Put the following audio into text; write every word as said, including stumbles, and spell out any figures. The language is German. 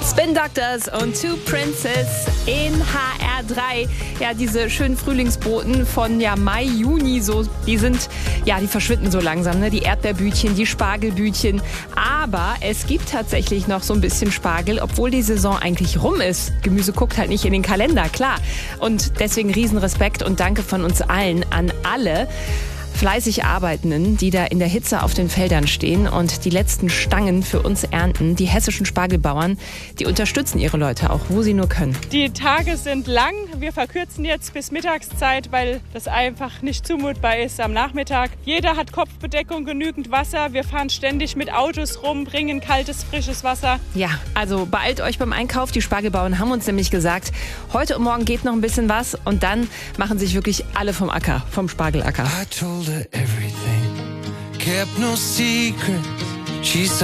Spin Doctors und Two Princes in H R drei. Ja, diese schönen Frühlingsboten von ja, Mai, Juni, so, die sind, ja, die verschwinden so langsam, ne? Die Erdbeerbütchen, die Spargelbütchen. Aber es gibt tatsächlich noch so ein bisschen Spargel, obwohl die Saison eigentlich rum ist. Gemüse guckt halt nicht in den Kalender, klar. Und deswegen Riesenrespekt und Danke von uns allen an alle fleißig Arbeitenden, die da in der Hitze auf den Feldern stehen und die letzten Stangen für uns ernten. Die hessischen Spargelbauern, die unterstützen ihre Leute auch, wo sie nur können. Die Tage sind lang. Wir verkürzen jetzt bis Mittagszeit, weil das einfach nicht zumutbar ist am Nachmittag. Jeder hat Kopfbedeckung, genügend Wasser. Wir fahren ständig mit Autos rum, bringen kaltes, frisches Wasser. Ja, also beeilt euch beim Einkauf. Die Spargelbauern haben uns nämlich gesagt, heute und morgen geht noch ein bisschen was und dann machen sich wirklich alle vom Acker, vom Spargelacker. I told her everything, kept no secrets. She